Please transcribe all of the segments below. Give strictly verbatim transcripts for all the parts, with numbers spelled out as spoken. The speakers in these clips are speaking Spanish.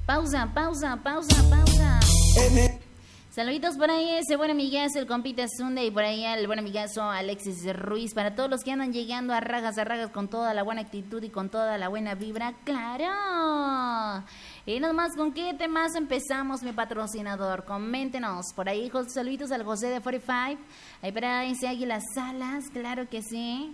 Pausa, pausa, pausa, pausa. Saluditos por ahí, ese buen amigazo, el compita Sunday, y por ahí el buen amigazo Alexis Ruiz. Para todos los que andan llegando a rajas, a rajas con toda la buena actitud y con toda la buena vibra, ¡claro! Y nada más, ¿con qué temas empezamos, mi patrocinador? Coméntenos. Por ahí, saluditos al José de cuarenta y cinco. Ahí para ese Águilas Salas, claro que sí.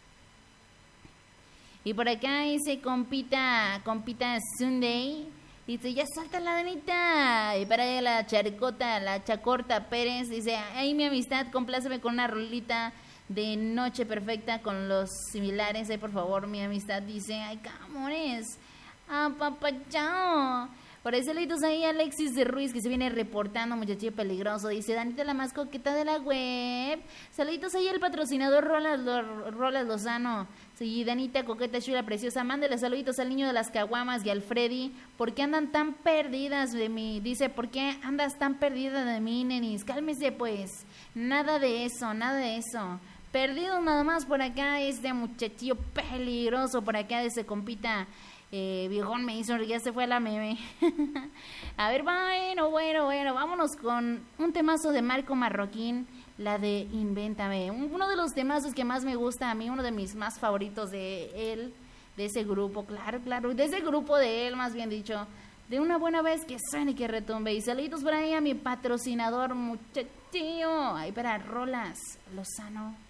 Y por acá ese compita, compita Sunday. Dice, ya salta la Danita. Y para ella la Charcota, la Chacorta Pérez. Dice, ay, mi amistad, compláceme con una rolita de Noche Perfecta con los similares. Ay, por favor, mi amistad. Dice, ay, camores. Ah, papachao. Por ahí saluditos ahí Alexis de Ruiz, que se viene reportando, muchachillo peligroso. Dice, Danita, la más coqueta de la web. Saluditos ahí al patrocinador Rolas, Rolas Lozano. Sí, Danita, coqueta, chula, preciosa. Mándale saluditos al niño de las caguamas y al Freddy. ¿Por qué andan tan perdidas de mí? Dice, ¿por qué andas tan perdida de mí, nenis? Cálmese, pues. Nada de eso, nada de eso. Perdido nada más por acá este muchachillo peligroso. Por acá de ese compita eh, viejón me hizo, ya se fue a la meme. A ver, bueno, bueno, bueno. Vámonos con un temazo de Marco Marroquín. La de Invéntame, uno de los temazos que más me gusta a mí, uno de mis más favoritos de él, de ese grupo, claro, claro, de ese grupo de él, más bien dicho, de una buena vez que suene y que retumbe. Y saluditos por ahí a mi patrocinador, muchachillo, ahí para Rolas Lozano.